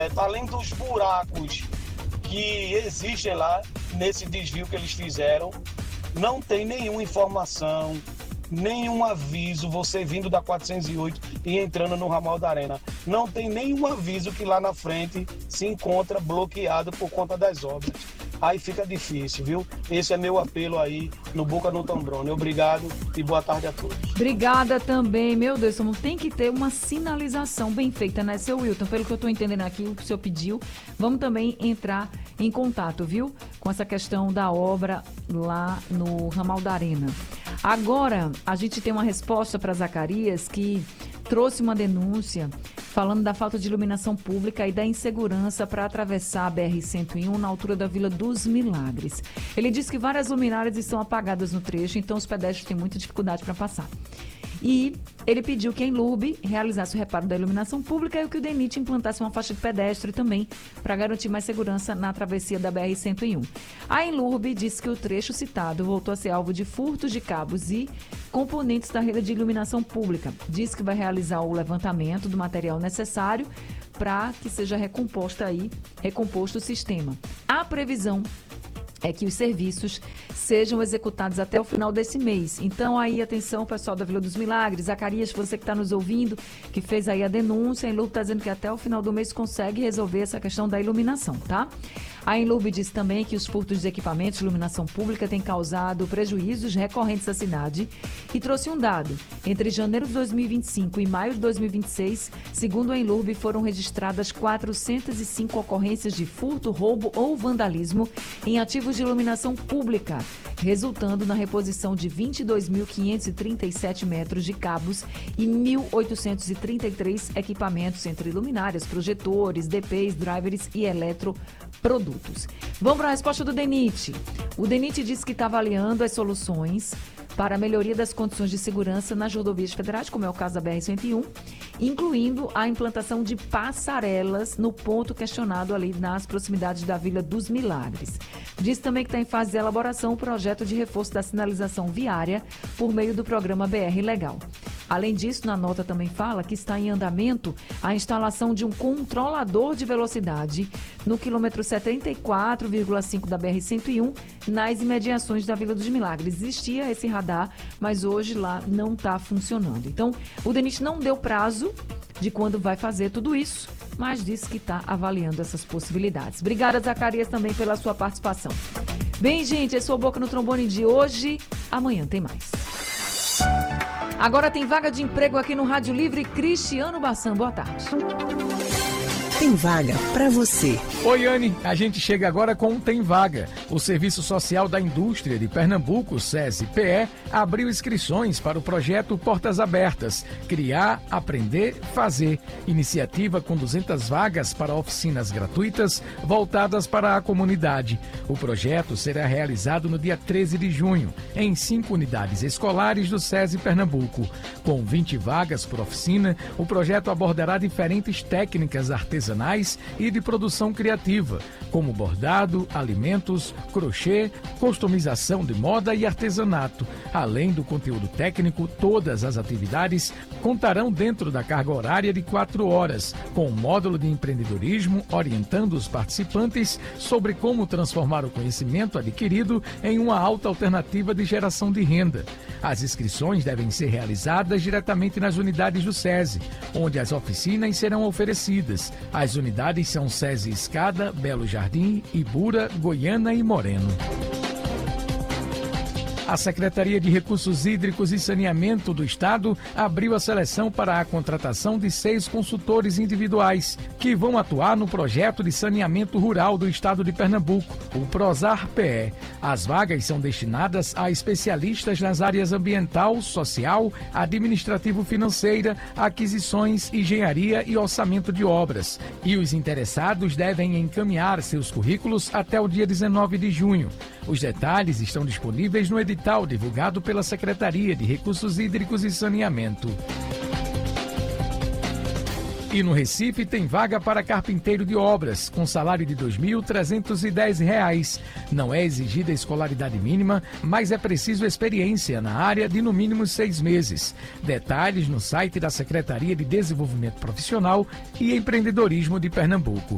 além dos buracos que existem lá nesse desvio que eles fizeram, não tem nenhuma informação, nenhum aviso, você vindo da 408 e entrando no ramal da Arena. Não tem nenhum aviso que lá na frente se encontra bloqueado por conta das obras. Aí fica difícil, viu? Esse é meu apelo aí no Boca no Tambrone. Obrigado e boa tarde a todos. Obrigada também. Meu Deus, tem que ter uma sinalização bem feita, né, seu Wilton? Pelo que eu estou entendendo aqui, o que o senhor pediu, vamos também entrar em contato, viu? Com essa questão da obra lá no ramal da Arena. Agora, a gente tem uma resposta para Zacarias, que trouxe uma denúncia falando da falta de iluminação pública e da insegurança para atravessar a BR-101 na altura da Vila dos Milagres. Ele disse que várias luminárias estão apagadas no trecho, então os pedestres têm muita dificuldade para passar. E ele pediu que a Enlurb realizasse o reparo da iluminação pública e que o DENIT implantasse uma faixa de pedestre também para garantir mais segurança na travessia da BR-101. A Enlurb disse que o trecho citado voltou a ser alvo de furtos de cabos e componentes da rede de iluminação pública. Diz que vai realizar o levantamento do material necessário para que seja recomposto o sistema. A previsão é que os serviços sejam executados até o final desse mês. Então, aí, atenção, pessoal da Vila dos Milagres. Zacarias, você que está nos ouvindo, que fez aí a denúncia, a Enlurb está dizendo que até o final do mês consegue resolver essa questão da iluminação, tá? A Enlurb disse também que os furtos de equipamentos de iluminação pública têm causado prejuízos recorrentes à cidade e trouxe um dado. Entre janeiro de 2025 e maio de 2026, segundo a Enlurb, foram registradas 405 ocorrências de furto, roubo ou vandalismo em ativos de iluminação pública, resultando na reposição de 22.537 metros de cabos e 1.833 equipamentos entre luminárias, projetores, DPs, drivers e eletroprodutos. Vamos para a resposta do DENIT. O DENIT disse que está avaliando as soluções para a melhoria das condições de segurança nas rodovias federais, como é o caso da BR-101, incluindo a implantação de passarelas no ponto questionado ali nas proximidades da Vila dos Milagres. Diz também que está em fase de elaboração o projeto de reforço da sinalização viária por meio do programa BR Legal. Além disso, na nota também fala que está em andamento a instalação de um controlador de velocidade no quilômetro 74,5 da BR-101, nas imediações da Vila dos Milagres. Existia esse radar, mas hoje lá não está funcionando. Então, o DENIT não deu prazo de quando vai fazer tudo isso, mas disse que está avaliando essas possibilidades. Obrigada, Zacarias, também pela sua participação. Bem, gente, esse é o Boca no Trombone de hoje. Amanhã tem mais. Agora tem vaga de emprego aqui no Rádio Livre. Cristiano Bassan, boa tarde. Tem vaga para você. Oi, Anne. A gente chega agora com Tem Vaga. O Serviço Social da Indústria de Pernambuco, SESI-PE, abriu inscrições para o projeto Portas Abertas. Criar, Aprender, Fazer. Iniciativa com 200 vagas para oficinas gratuitas voltadas para a comunidade. O projeto será realizado no dia 13 de junho, em 5 unidades escolares do SESI Pernambuco. Com 20 vagas por oficina, o projeto abordará diferentes técnicas artesanais e de produção criativa, como bordado, alimentos, crochê, customização de moda e artesanato. Além do conteúdo técnico, todas as atividades contarão dentro da carga horária de 4 horas, com um módulo de empreendedorismo orientando os participantes sobre como transformar o conhecimento adquirido em uma alta alternativa de geração de renda. As inscrições devem ser realizadas diretamente nas unidades do SESI, onde as oficinas serão oferecidas. As unidades são SESI Escada, Belo Jardim, Ibura, Goiânia e Moreno. A Secretaria de Recursos Hídricos e Saneamento do Estado abriu a seleção para a contratação de 6 consultores individuais que vão atuar no projeto de saneamento rural do Estado de Pernambuco, o PROSAR-PE. As vagas são destinadas a especialistas nas áreas ambiental, social, administrativo-financeira, aquisições, engenharia e orçamento de obras. E os interessados devem encaminhar seus currículos até o dia 19 de junho. Os detalhes estão disponíveis no edital divulgado pela Secretaria de Recursos Hídricos e Saneamento. E no Recife tem vaga para carpinteiro de obras, com salário de R$ 2.310. Não é exigida a escolaridade mínima, mas é preciso experiência na área de no mínimo 6 meses. Detalhes no site da Secretaria de Desenvolvimento Profissional e Empreendedorismo de Pernambuco.